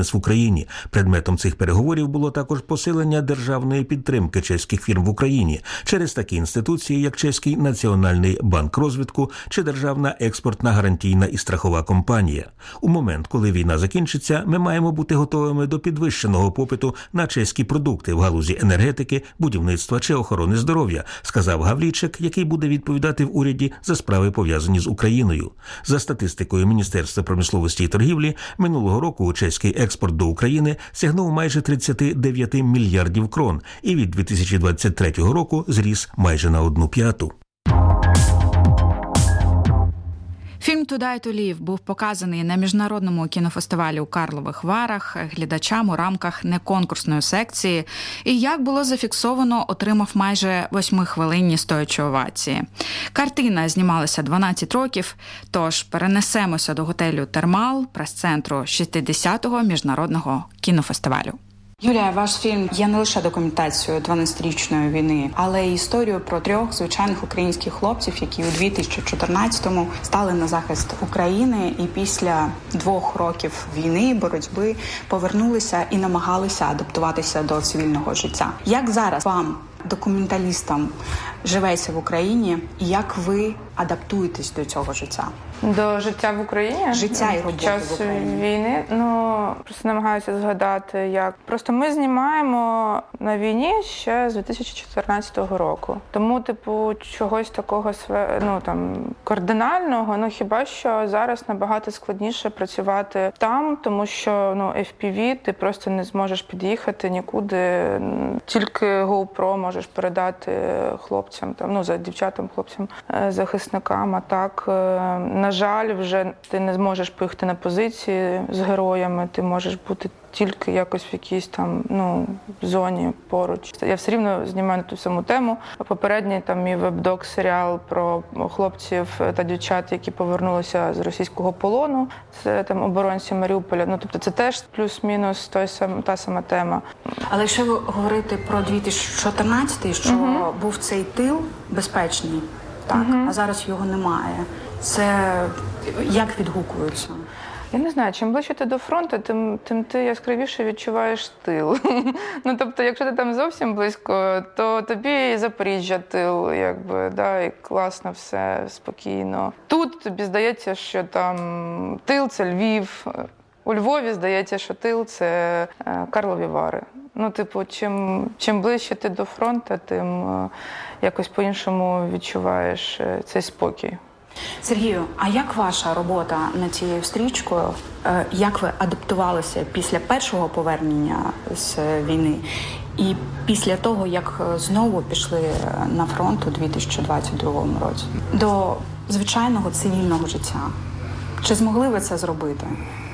бізнес в Україні. Предметом цих переговорів було також посилення державної підтримки чеських фірм в Україні через такі інституції, як Чеський національний банк розвитку чи Державна експортна гарантійна і страхова компанія. У момент, коли війна закінчиться, ми маємо бути готовими до підвищеного попиту на чеські продукти в галузі енергетики, будівництва чи охорони здоров'я, сказав Гавлійчик, який буде відповідати в уряді за справи, пов'язані з Україною. За статистикою Міністерства промисловості і торгівлі, минулого року чеський експорт до України сягнув майже 39 мільярдів крон і від 2023 року зріс майже на 1/5. Фільм «To die to live» був показаний на міжнародному кінофестивалі у Карлових Варах глядачам у рамках неконкурсної секції і, як було зафіксовано, отримав майже 8-хвилинні стоячі овації. Картина знімалася 12 років, тож перенесемося до готелю «Термал», прес-центру 60-го міжнародного кінофестивалю. Юлія, ваш фільм є не лише документацією 12-річної війни, але й історією про 3 звичайних українських хлопців, які у 2014-му стали на захист України і після 2 років війни, боротьби, повернулися і намагалися адаптуватися до цивільного життя. Як зараз вам, документалістам, живеться в Україні і як ви адаптуєтесь до цього життя? До життя в Україні? Життя і роботи в Україні. Під час війни? Просто намагаюся згадати, як. Просто ми знімаємо на війні ще з 2014 року. Тому, чогось такого, кардинального, хіба що зараз набагато складніше працювати там, тому що, FPV, ти просто не зможеш під'їхати нікуди. Тільки GoPro можеш передати хлопцям, дівчатам, хлопцям, захисникам. А так, на жаль, вже ти не зможеш поїхати на позиції з героями, ти можеш бути тільки якось в якійсь зоні поруч. Я все рівно знімаю на ту саму тему. Попередній мій веб-док-серіал про хлопців та дівчат, які повернулися з російського полону. Це оборонці Маріуполя. Це теж плюс-мінус та сама тема. Але якщо ви говорите про 2014-й, що був цей тил безпечний, так, а зараз його немає. Це як відгукується? Я не знаю, чим ближче ти до фронту, тим ти яскравіше відчуваєш тил. Якщо ти там зовсім близько, то тобі і Запоріжжя тил, і класно все, спокійно. Тут тобі здається, що там тил – це Львів. У Львові здається, що тил – це Карлові Вари. Чим ближче ти до фронту, тим якось по-іншому відчуваєш цей спокій. Сергію, а як ваша робота над цією стрічкою? Як ви адаптувалися після першого повернення з війни і після того, як знову пішли на фронт у 2022 році? До звичайного цивільного життя. Чи змогли ви це зробити?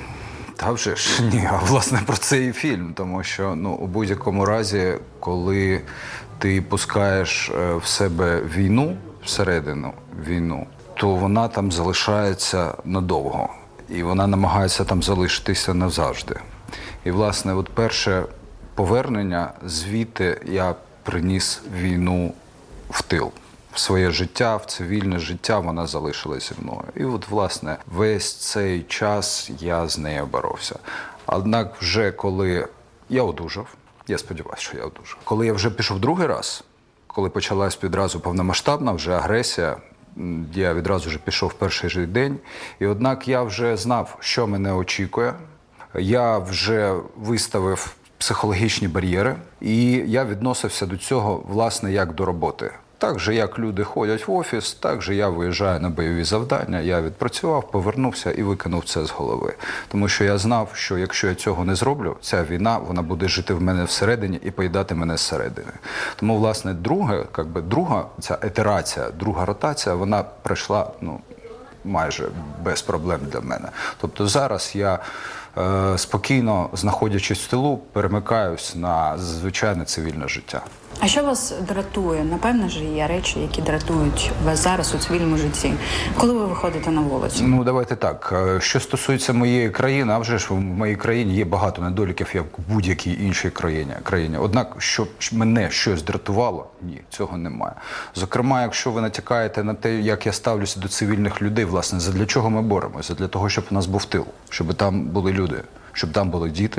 Та вже ж ні, власне про це і фільм, тому що у будь-якому разі, коли ти пускаєш в себе війну, всередину війну, то вона там залишається надовго. І вона намагається там залишитися назавжди. І, власне, перше повернення, звідти я приніс війну в тил. В своє життя, в цивільне життя вона залишилася зі мною. І власне, весь цей час я з нею боровся. Однак вже коли я одужав, я сподіваюся, що я одужав. Коли я вже пішов другий раз, коли почалась відразу повномасштабна вже агресія, я відразу вже пішов в перший же день. І однак я вже знав, що мене очікує. Я вже виставив психологічні бар'єри. І я відносився до цього, власне, як до роботи. Так же, як люди ходять в офіс, так же я виїжджаю на бойові завдання, я відпрацював, повернувся і викинув це з голови. Тому що я знав, що якщо я цього не зроблю, ця війна, вона буде жити в мене всередині і поїдати мене зсередини. Тому, власне, друга ця ітерація, друга ротація, вона пройшла, майже без проблем для мене. Тобто зараз я спокійно, знаходячись в тилу, перемикаюсь на звичайне цивільне життя. А що вас дратує? Напевно ж, є речі, які дратують вас зараз у цивільному житті. Коли ви виходите на вулицю? Давайте так. Що стосується моєї країни, а вже ж в моїй країні є багато недоліків, як в будь-якій іншій країні. Однак, щоб мене щось дратувало, ні, цього немає. Зокрема, якщо ви натякаєте на те, як я ставлюся до цивільних людей, власне, задля чого ми боремося? Для того, щоб у нас був тил, щоб там були люди, щоб там були діти,